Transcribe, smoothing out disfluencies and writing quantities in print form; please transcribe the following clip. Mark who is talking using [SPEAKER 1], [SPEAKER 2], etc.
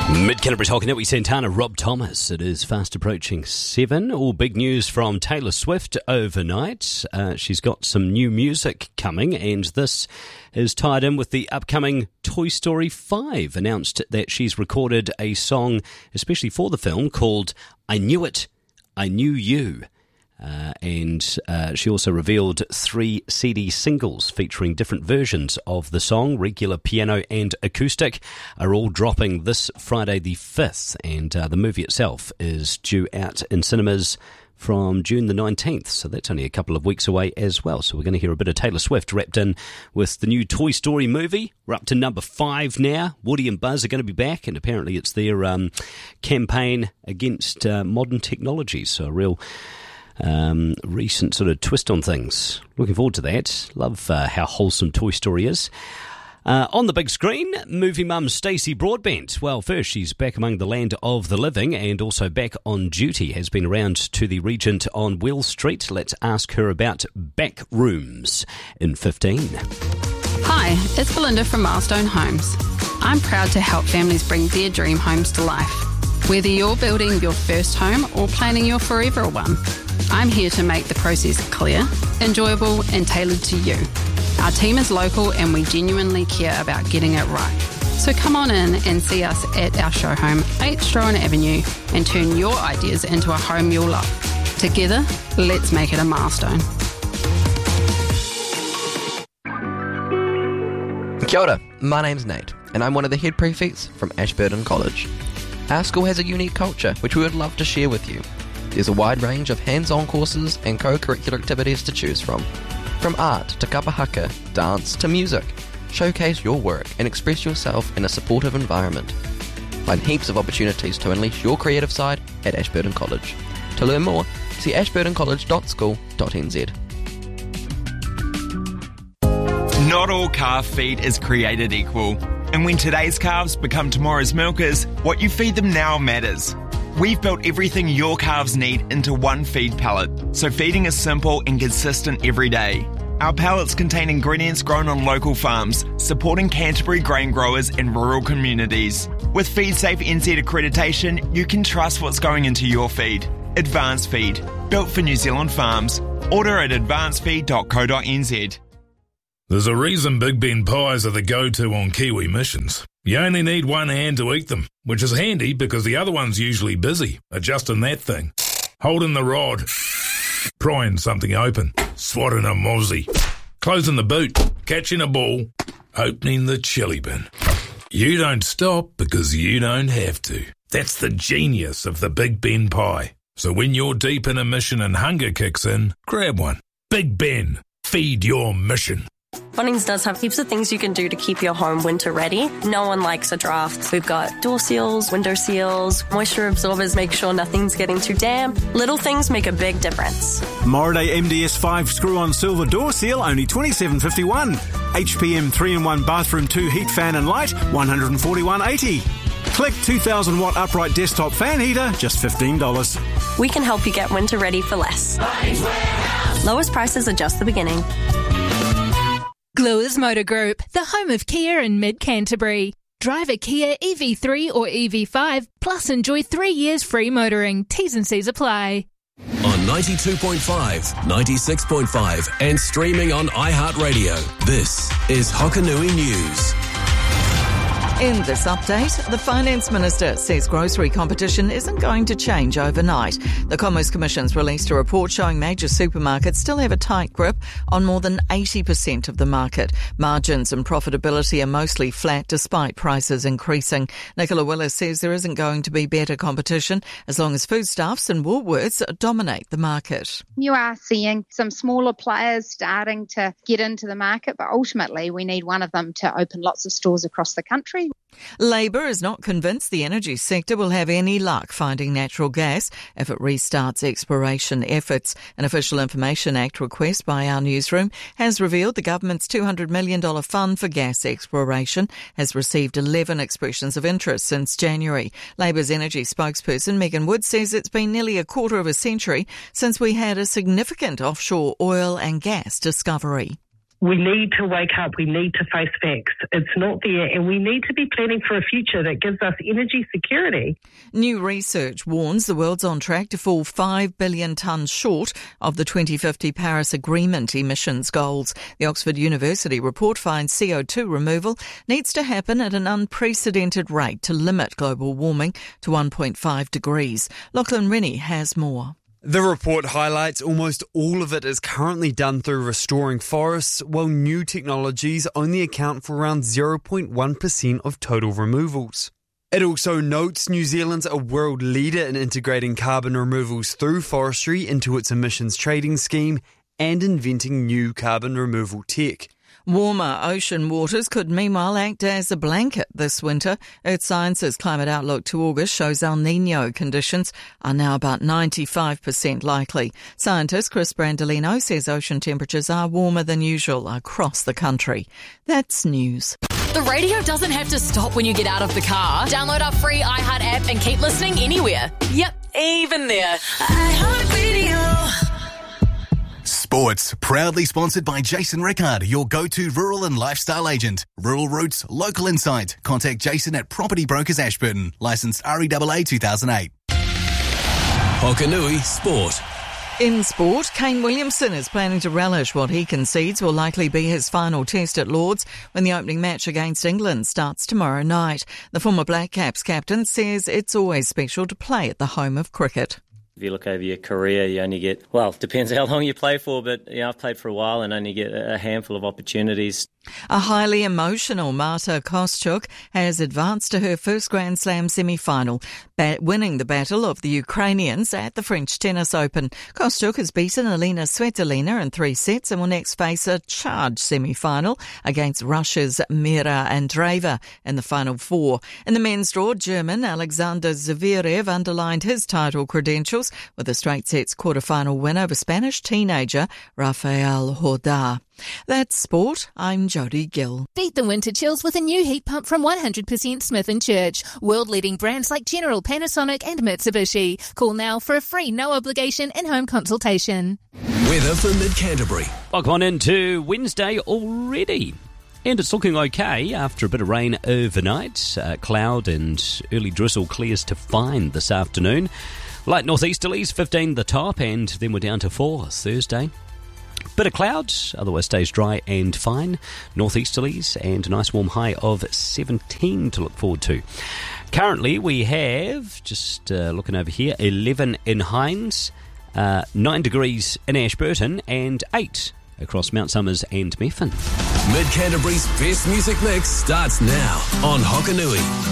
[SPEAKER 1] Mid-Canterbury's Hockey Network, Santana, Rob Thomas. It is fast approaching 7. All big news from Taylor Swift overnight. She's got some new music coming, and this is tied in with the upcoming Toy Story 5. Announced that she's recorded a song especially for the film called I Knew It, I Knew You. And she also revealed 3 CD singles featuring different versions of the song. Regular, piano and acoustic are all dropping this Friday the 5th. And the movie itself is due out in cinemas from June the 19th. So that's only a couple of weeks away as well. So we're going to hear a bit of Taylor Swift wrapped in with the new Toy Story movie. We're up to number 5 now. Woody and Buzz are going to be back, and apparently it's their campaign against modern technology. So a real recent sort of twist on things. Looking forward to that. Love how wholesome Toy Story is. On the big screen, movie mum Stacey Broadbent. Well, first, she's back among the land of the living and also back on duty. Has been around to the Regent on Wells Street. Let's ask her about back rooms in 15.
[SPEAKER 2] Hi, it's Belinda from Milestone Homes. I'm proud to help families bring their dream homes to life. Whether you're building your first home or planning your forever one, I'm here to make the process clear, enjoyable and tailored to you. Our team is local and we genuinely care about getting it right. So come on in and see us at our show home, 8 Strohan Avenue, and turn your ideas into a home you'll love. Together, let's make it a milestone.
[SPEAKER 3] Kia ora, my name's Nate, and I'm one of the head prefects from Ashburton College. Our school has a unique culture which we would love to share with you. There's a wide range of hands-on courses and co-curricular activities to choose from art to kapa haka, dance to music. Showcase your work and express yourself in a supportive environment. Find heaps of opportunities to unleash your creative side at Ashburton College. To learn more, see ashburtoncollege.school.nz.
[SPEAKER 4] Not all calf feed is created equal. And when today's calves become tomorrow's milkers, what you feed them now matters. We've built everything your calves need into one feed pallet, so feeding is simple and consistent every day. Our pallets contain ingredients grown on local farms, supporting Canterbury grain growers and rural communities. With FeedSafe NZ accreditation, you can trust what's going into your feed. Advanced Feed, built for New Zealand farms. Order at advancedfeed.co.nz.
[SPEAKER 5] There's a reason Big Ben pies are the go-to on Kiwi missions. You only need one hand to eat them, which is handy because the other one's usually busy adjusting that thing, holding the rod, prying something open, swatting a mozzie, closing the boot, catching a ball, opening the chili bin. You don't stop because you don't have to. That's the genius of the Big Ben pie. So when you're deep in a mission and hunger kicks in, grab one. Big Ben, feed your mission.
[SPEAKER 6] Bunnings does have heaps of things you can do to keep your home winter ready. No one likes a draft. We've got door seals, window seals, moisture absorbers, make sure nothing's getting too damp. Little things make a big difference.
[SPEAKER 7] Moraday MDS5 screw-on silver door seal, only $27.51. HPM 3-in-1 bathroom 2 heat fan and light, $141.80. Click 2,000 watt upright desktop fan heater, just $15.
[SPEAKER 6] We can help you get winter ready for less. Lowest prices are just the beginning.
[SPEAKER 8] Gluers Motor Group, the home of Kia in mid-Canterbury. Drive a Kia EV3 or EV5, plus enjoy 3 years free motoring. T's and C's apply.
[SPEAKER 9] On 92.5, 96.5 and streaming on iHeartRadio, this is Hokanui News.
[SPEAKER 10] In this update, the Finance Minister says grocery competition isn't going to change overnight. The Commerce Commission's released a report showing major supermarkets still have a tight grip on more than 80% of the market. Margins and profitability are mostly flat despite prices increasing. Nicola Willis says there isn't going to be better competition as long as Foodstuffs and Woolworths dominate the market.
[SPEAKER 11] You are seeing some smaller players starting to get into the market, but ultimately we need one of them to open lots of stores across the country.
[SPEAKER 10] Labor is not convinced the energy sector will have any luck finding natural gas if it restarts exploration efforts. An Official Information Act request by our newsroom has revealed the government's $200 million fund for gas exploration has received 11 expressions of interest since January. Labor's energy spokesperson Megan Wood says it's been nearly a quarter of a century since we had a significant offshore oil and gas discovery.
[SPEAKER 12] We need to wake up. We need to face facts. It's not there, and we need to be planning for a future that gives us energy security.
[SPEAKER 10] New research warns the world's on track to fall 5 billion tonnes short of the 2050 Paris Agreement emissions goals. The Oxford University report finds CO2 removal needs to happen at an unprecedented rate to limit global warming to 1.5 degrees. Lachlan Rennie has more.
[SPEAKER 13] The report highlights almost all of it is currently done through restoring forests, while new technologies only account for around 0.1% of total removals. It also notes New Zealand's a world leader in integrating carbon removals through forestry into its emissions trading scheme and inventing new carbon removal tech.
[SPEAKER 10] Warmer ocean waters could meanwhile act as a blanket this winter. Earth Science's climate outlook to August shows El Niño conditions are now about 95% likely. Scientist Chris Brandolino says ocean temperatures are warmer than usual across the country. That's news.
[SPEAKER 14] The radio doesn't have to stop when you get out of the car. Download our free iHeart app and keep listening anywhere. Yep, even there. iHeart Radio.
[SPEAKER 15] Sports, proudly sponsored by Jason Rickard, your go-to rural and lifestyle agent. Rural roots, local insight. Contact Jason at Property Brokers Ashburton. Licensed REAA 2008.
[SPEAKER 9] Hokanui Sport.
[SPEAKER 10] In sport, Kane Williamson is planning to relish what he concedes will likely be his final test at Lord's when the opening match against England starts tomorrow night. The former Black Caps captain says it's always special to play at the home of cricket.
[SPEAKER 16] If you look over your career, you only get, well, depends how long you play for, but I've played for a while and only get a handful of opportunities.
[SPEAKER 10] A highly emotional Marta Kostyuk has advanced to her first Grand Slam semi-final, winning the battle of the Ukrainians at the French Tennis Open. Kostyuk has beaten Elena Svitolina in 3 sets and will next face a charged semi-final against Russia's Mira Andreeva in the final 4. In the men's draw, German Alexander Zverev underlined his title credentials with a straight sets quarter-final win over Spanish teenager Rafael Nadal. That's sport. I'm Jodie Gill.
[SPEAKER 8] Beat the winter chills with a new heat pump from 100% Smith & Church. World-leading brands like General, Panasonic and Mitsubishi. Call now for a free no-obligation in-home consultation.
[SPEAKER 9] Weather for Mid-Canterbury.
[SPEAKER 1] Welcome on into Wednesday already. And it's looking okay after a bit of rain overnight. Cloud and early drizzle clears to fine this afternoon. Light northeasterlies, 15 the top, and then we're down to 4 Thursday. Bit of clouds, otherwise stays dry and fine. Northeasterlies and a nice warm high of 17 to look forward to. Currently we have, just looking over here, 11 in Hinds, 9 degrees in Ashburton and 8 across Mount Somers and Methven.
[SPEAKER 9] Mid-Canterbury's best music mix starts now on Hokanui.